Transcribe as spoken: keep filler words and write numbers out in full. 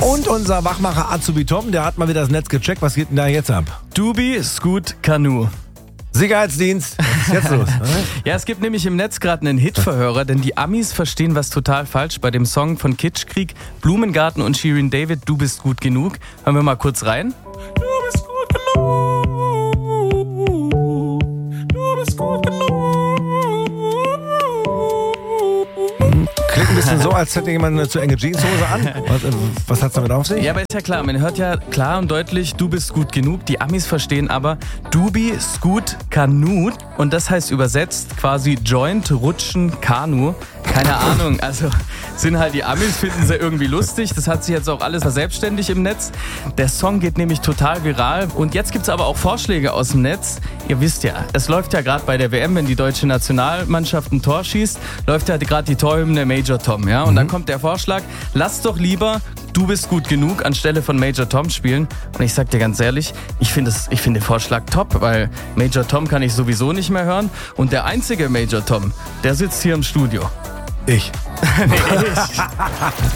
Und unser Wachmacher Azubi Tom, der hat mal wieder das Netz gecheckt. Was geht denn da jetzt ab? Dubi, Scoot, Kanu. Sicherheitsdienst, was ist jetzt los? Ja, es gibt nämlich im Netz gerade einen Hitverhörer, denn die Amis verstehen was total falsch bei dem Song von Kitschkrieg, Blumengarten und Shirin David, Du bist gut genug. Hören wir mal kurz rein. Du bist gut genug. Du bist gut genug. Klingt ein bisschen so, als hätte jemand eine zu enge Jeanshose an. Was, was hat's damit auf sich? Ja, aber ist ja klar, man hört ja klar und deutlich, du bist gut genug. Die Amis verstehen aber Dubi, Scoot, Kanut und das heißt übersetzt quasi Joint, Rutschen, Kanu. Keine Ahnung, also sind halt die Amis, finden sie irgendwie lustig. Das hat sich jetzt auch alles verselbstständigt im Netz. Der Song geht nämlich total viral. Und jetzt gibt's aber auch Vorschläge aus dem Netz. Ihr wisst ja, es läuft ja gerade bei der W M, wenn die deutsche Nationalmannschaft ein Tor schießt, läuft ja gerade die Torhymne Major Tom. Ja? Und mhm. dann kommt der Vorschlag, lass doch lieber Du bist gut genug anstelle von Major Tom spielen. Und ich sag dir ganz ehrlich, ich finde ich find den Vorschlag top, weil Major Tom kann ich sowieso nicht mehr hören. Und der einzige Major Tom, der sitzt hier im Studio. Ich. Nee, ich.